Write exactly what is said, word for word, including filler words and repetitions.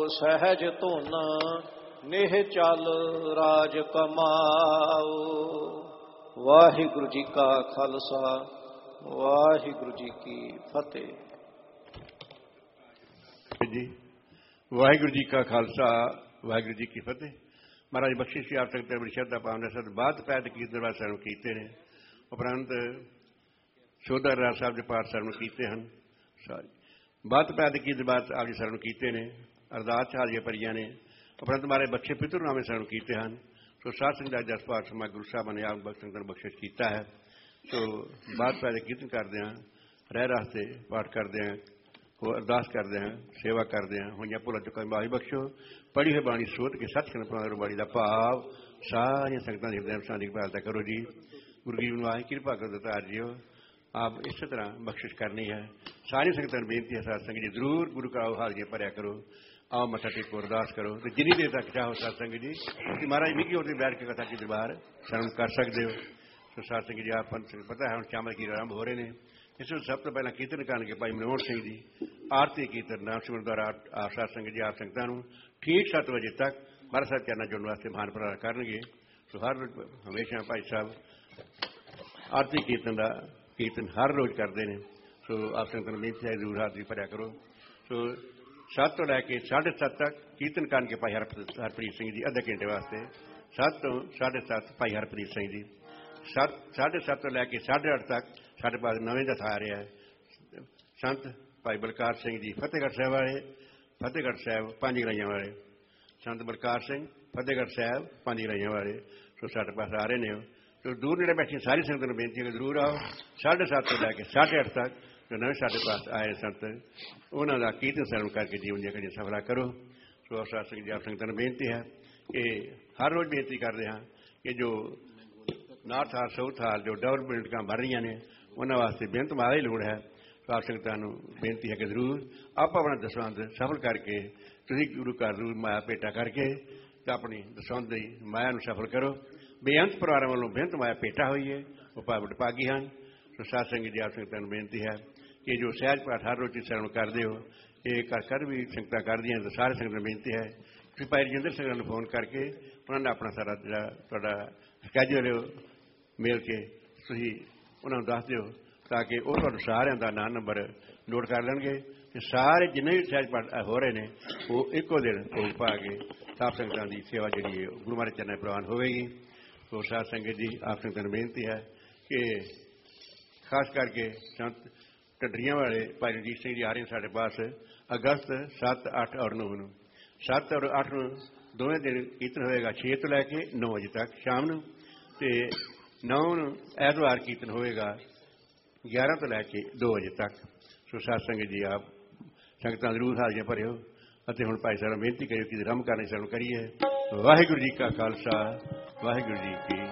ਸਹਿਜ ਧੁਨ ਨਿਹ ਚਲ ਰਾਜ ਕਮਾਓ। ਵਾਹਿਗੁਰੂ ਜੀ ਕਾ ਖਾਲਸਾ ਵਾਹਿਗੁਰੂ ਜੀ ਕੀ ਫਤਿਹ ਜੀ। ਵਾਹਿਗੁਰੂ ਜੀ ਕਾ ਖਾਲਸਾ ਵਾਹਿਗੁਰੂ ਜੀ ਕੀ ਫਤਿਹ। ਮਹਾਰਾਜ ਬਖਸ਼ਿਸ਼ ਆਪ ਸਕਤੇ ਬੜੀ ਸ਼ਰਧਾ ਪਾਵਨ ਸਦ ਬਾਤ ਪੈਦ ਕੀਤੇ ਦਰਬਾਰ ਸਾਹਿਬ ਕੀਤੇ ਨੇ। ਉਪਰੰਤ ਸੋਧਾ ਰਹਿਰਾਸ ਸਾਹਿਬ ਦੇ ਪਾਠ ਸਰਵਣ ਕੀਤੇ ਹਨ। ਸਾਰੀ ਬਾਤ ਪੈਦ ਕੀ ਦਰਬਾਰ ਆਪ ਜੀ ਸਰਵਣ ਕੀਤੇ ਨੇ। ਅਰਦਾਸ ਹਾਜ਼ਰੀਆਂ ਭਰੀਆਂ ਨੇ। ਉਪਰੰਤ ਮਾਰੇ ਬਖਸ਼ੇ ਪਿਤਰ ਨਾਮੇ ਸਰਵਣ ਕੀਤੇ ਹਨ। ਸੋ ਸਾਧ ਸੰਗਤ ਦਾ ਜਸ ਪਾਠ ਸਮਾਂ ਗੁਰੂ ਸਾਹਿਬਾਂ ਨੇ ਆਪ ਸੰਗਤਾਂ ਨੂੰ ਬਖਸ਼ਿਸ਼ ਕੀਤਾ ਹੈ। ਸੋ ਬਾਤ ਪੈਦ ਕੀਰਤਨ ਕਰਦੇ ਹਾਂ, ਰਹਿਰਾਸ ਤੇ ਪਾਠ ਕਰਦੇ ਹਾਂ, ਹੋਰ ਅਰਦਾਸ ਕਰਦੇ ਹਾਂ, ਸੇਵਾ ਕਰਦੇ ਹਾਂ। ਹੋਈਆਂ ਭੁੱਲਾਂ ਚੁੱਕਾਂ ਮਾਫੀ ਬਖਸ਼ੋ। ਪੜ੍ਹੀ ਹੋਈ ਬਾਣੀ ਸੋਧ ਕੇ ਸੱਚਖੰਡ ਪ੍ਰਮਾਤਮਾ ਬਾਣੀ ਦਾ ਭਾਵ ਸਾਰੀਆਂ ਸੰਗਤਾਂ ਦੇ ਹਿਰਦਿਆਂ ਵਿੱਚ ਦੀ ਕਿਰਪਾਲਤਾ ਕਰੋ ਜੀ। ਗੁਰੂ ਜੀ ਨੂੰ ਆਹੀ ਕਿਰਪਾ ਕਰੋ ਦਾਤਾਰ ਜੀਓ। ਆਪ ਇਸੇ ਤਰ੍ਹਾਂ ਬਖਸ਼ਿਸ਼ ਕਰਨੀ ਹੈ। ਸਾਰੀ ਸੰਗਤਾਂ ਨੂੰ ਬੇਨਤੀ ਹੈ ਸਾਧ ਸੰਗਤ ਜੀ ਜ਼ਰੂਰ ਗੁਰੂ ਕਾ ਹਾਜ਼ਰੀਆਂ ਭਰਿਆ ਕਰੋ। ਆਓ ਮੱਥਾ ਟੇਕੋ, ਅਰਦਾਸ ਕਰੋ ਤੇ ਜਿੰਨੀ ਦੇਰ ਤੱਕ ਚਾਹੋ ਸਾਧ ਸੰਗਤ ਜੀ ਤੁਸੀਂ ਮਹਾਰਾਜ ਮਿੱਕੀ ਹੋਰ ਬੈਠ ਕੇ ਕਥਾ ਕੀ ਦਰਬਾਰ ਸਰਵਣ ਕਰ ਸਕਦੇ ਹੋ। ਸੋ ਸਾਧ ਸੰਗਤ ਜੀ ਆਪ ਪਤਾ ਹੈ ਹੁਣ ਚਾਮਲ ਕੀ ਆਰੰਭ ਹੋ ਰਹੇ ਨੇ। ਇਸ ਵਿੱਚ ਸਭ ਤੋਂ ਪਹਿਲਾਂ ਕੀਰਤਨ ਕਰਨਗੇ ਭਾਈ ਮਨੋਹਰ ਸਿੰਘ ਜੀ। ਆਰਤੀ ਕੀਰਤਨ ਨਾਮ ਸਿਮਰਨ ਦੁਆਰਾ ਆਪ ਸਾਧ ਸੰਗਤ ਜੀ ਆਪ ਸੰਗਤਾਂ ਨੂੰ ਠੀਕ ਸੱਤ ਵਜੇ ਤੱਕ ਮਹਾਰਾਜ ਸਾਹਿਬ ਚਰਨਾਂ ਜੁੜਨ ਵਾਸਤੇ ਮਹਾਨ ਪ੍ਰਆਸ ਕਰਨਗੇ। ਸੋ ਹਰ ਹਮੇਸ਼ਾ ਭਾਈ ਸਾਹਿਬ ਆਰਤੀ ਕੀਰਤਨ ਦਾ ਕੀਰਤਨ ਹਰ ਰੋਜ਼ ਕਰਦੇ ਨੇ। ਸੋ ਆਪ ਸੰਗਤਾਂ ਨੂੰ ਬੇਨਤੀ ਹੈ ਜ਼ਰੂਰ ਹਾਜ਼ਰੀ ਭਰਿਆ ਕਰੋ। ਸੋ ਸੱਤ ਤੋਂ ਲੈ ਕੇ ਸਾਢੇ ਸੱਤ ਤੱਕ ਕੀਰਤਨ ਕਰਨਗੇ ਭਾਈ ਹਰਪ੍ਰੀਤ ਹਰਪ੍ਰੀਤ ਸਿੰਘ ਜੀ ਅੱਧੇ ਘੰਟੇ ਵਾਸਤੇ। ਸੱਤ ਤੋਂ ਸਾਢੇ ਸੱਤ ਭਾਈ ਹਰਪ੍ਰੀਤ ਸਿੰਘ ਜੀ। ਸੱਤ ਸਾਢੇ ਸੱਤ ਤੋਂ ਲੈ ਕੇ ਸਾਢੇ ਅੱਠ ਤੱਕ ਸਾਡੇ ਪਾਸ ਨਵੇਂ ਦਾ ਆ ਰਿਹਾ ਹੈ ਸੰਤ ਭਾਈ ਬਲਕਾਰ ਸਿੰਘ ਜੀ ਫਤਿਹਗੜ੍ਹ ਸਾਹਿਬ ਵਾਲੇ, ਫਤਿਹਗੜ੍ਹ ਸਾਹਿਬ ਪੰਜ ਗਰਾਈਆਂ ਵਾਲੇ। ਸੰਤ ਬਲਕਾਰ ਸਿੰਘ ਫਤਿਹਗੜ੍ਹ ਸਾਹਿਬ ਪੰਜ ਗਰਾਈਆਂ ਵਾਲੇ। ਸੋ ਸਾਡੇ ਪਾਸ ਆ ਰਹੇ ਨੇ। ਸੋ ਦੂਰ ਨੇੜੇ ਬੈਠੀਆਂ ਸਾਰੀ ਸੰਗਤ ਨੂੰ ਬੇਨਤੀ ਹੈ ਕਿ ਜ਼ਰੂਰ ਆਓ। ਸਾਢੇ ਸੱਤ ਤੋਂ ਲੈ ਕੇ ਸਾਢੇ ਅੱਠ ਤੱਕ ਜੋ ਨਵੇਂ ਸਾਡੇ ਪਾਸ ਆਏ ਸੰਤ ਉਹਨਾਂ ਦਾ ਕੀਰਤਨ ਸਰਵਣ ਕਰਕੇ ਜੀਵਨ ਦੀਆਂ ਘੜੀਆਂ ਸਫਲਾ ਕਰੋ। ਸੋ ਸਾਧ ਸੰਗਤ ਜੀ ਆਪ ਸੰਗਤਾਂ ਨੂੰ ਬੇਨਤੀ ਹੈ ਕਿ ਹਰ ਰੋਜ਼ ਬੇਨਤੀ ਕਰਦੇ ਹਾਂ ਕਿ ਜੋ ਨਾਰਥ ਹਾਲ ਸਾਊਥ ਹਾਲ ਜੋ ਡਬਲ ਬਿਲਡਿੰਗਾਂ ਬਣ ਰਹੀਆਂ ਨੇ ਉਹਨਾਂ ਵਾਸਤੇ ਬੇਨਤ ਮਾਰਾ ਹੀ ਲੋੜ ਹੈ। ਆਪ ਸੰਗਤਾਂ ਨੂੰ ਬੇਨਤੀ ਹੈ ਕਿ ਜ਼ਰੂਰ ਆਪ ਆਪਣਾ ਦਸਵੰਧ ਸਫਲ ਕਰਕੇ ਤੁਸੀਂ ਗੁਰੂ ਘਰ ਜ਼ਰੂਰ ਮਾਇਆ ਭੇਟਾ ਕਰਕੇ ਤੇ ਆਪਣੀ ਦਸਵੰਧ ਦੀ ਮਾਇਆ ਨੂੰ ਸਫਲ ਕਰੋ। ਬੇਅੰਤ ਪਰਿਵਾਰਾਂ ਵੱਲੋਂ ਬੇਅੰਤ ਮਾਇਆ ਭੇਟਾ ਹੋਈ ਹੈ ਉਹ ਭਾਵ ਭਾਗੀ ਹਨ। ਸੋ ਸਾਧ ਸੰਗਤ ਜੀ ਆਪ ਸੰਗਤਾਂ ਨੂੰ ਬੇਨਤੀ ਹੈ ਕਿ ਜੋ ਸਹਿਜ ਪਾਠ ਹਰ ਰੋਜ਼ ਸਰਵਣ ਕਰਦੇ ਹੋ ਇਹ ਕਰ ਕਰ ਵੀ ਸੰਗਤਾਂ ਕਰਦੀਆਂ ਤਾਂ ਸਾਰੇ ਸੰਗਤਾਂ ਨੂੰ ਬੇਨਤੀ ਹੈ ਕਿ ਭਾਈ ਰਜਿੰਦਰ ਸਿੰਘ ਨੂੰ ਫੋਨ ਕਰਕੇ ਉਹਨਾਂ ਨੇ ਆਪਣਾ ਸਾਰਾ ਜਿਹੜਾ ਤੁਹਾਡਾ ਸਕੈਜੂਲ ਮਿਲ ਕੇ ਤੁਸੀਂ ਉਹਨਾਂ ਨੂੰ ਦੱਸ ਦਿਓ ਤਾਂ ਕਿ ਉਹ ਤੁਹਾਨੂੰ ਸਾਰਿਆਂ ਦਾ ਨਾਂ ਨੰਬਰ ਨੋਟ ਕਰ ਲੈਣਗੇ ਤੇ ਸਾਰੇ ਜਿੰਨੇ ਵੀ ਸਹਿਜ ਪਾਠ ਹੋ ਰਹੇ ਨੇ ਉਹ ਇੱਕੋ ਦਿਨ ਭੋਗ ਪਾ ਕੇ ਸਾਧ ਸੰਗਤਾਂ ਦੀ ਸੇਵਾ ਜਿਹੜੀ ਹੈ ਗੁਰੂ ਮਹਾਰਾਜ ਚਰਨਾਂ ਪ੍ਰਵਾਨ ਹੋਵੇਗੀ। ਸੋ ਸਾਧ ਸੰਗਤ ਜੀ ਆਪ ਸੰਗਤਾਂ ਨੂੰ ਬੇਨਤੀ ਹੈ ਕਿ ਖਾਸ ਕਰਕੇ ਸੰਤ ਢੱਡਰੀਆਂ ਵਾਲੇ ਭਾਈ ਰਣਜੀਤ ਸਿੰਘ ਜੀ ਆ ਰਹੇ ਸਾਡੇ ਪਾਸ ਅਗਸਤ ਸੱਤ ਅੱਠ ਔਰ ਨੌ ਨੂੰ। ਸੱਤ ਔਰ ਅੱਠ ਨੂੰ ਦੋਵੇਂ ਦਿਨ ਕੀਰਤਨ ਹੋਵੇਗਾ ਛੇ ਤੋਂ ਲੈ ਕੇ ਨੌ ਵਜੇ ਤੱਕ ਸ਼ਾਮ ਨੂੰ ਤੇ ਨੌ ਨੂੰ ਐਤਵਾਰ ਕੀਰਤਨ ਹੋਵੇਗਾ ਗਿਆਰਾਂ ਤੋਂ ਲੈ ਕੇ ਦੋ ਵਜੇ ਤੱਕ। ਸੋ ਸਾਧ ਸੰਗਤ ਜੀ ਆਪ ਸੰਗਤਾਂ ਜ਼ਰੂਰ ਹਾਜ਼ਰੀਆਂ ਭਰਿਓ ਅਤੇ ਹੁਣ ਭਾਈ ਸਾਹਿਬ ਬੇਨਤੀ ਕਰਿਓ ਕਿ ਰਮ ਕਰਨੀ ਸਰਵਣ ਕਰੀਏ। ਵਾਹਿਗੁਰੂ ਜੀ ਕਾ ਖਾਲਸਾ ਵਾਹਿਗੁਰੂ ਜੀ ਕੀ